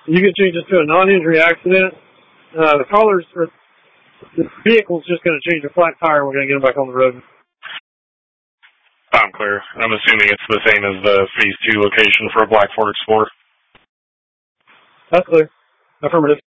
You can change it to a non-injury accident. The vehicle's just going to change a flat tire and we're going to get them back on the road. I'm clear. I'm assuming it's the same as the Phase 2 location for a Black Ford Explorer. That's clear. Affirmative.